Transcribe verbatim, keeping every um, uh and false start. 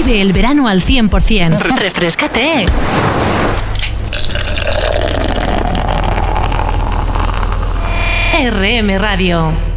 Vive el verano al cien por ciento. Refréscate. R M Radio.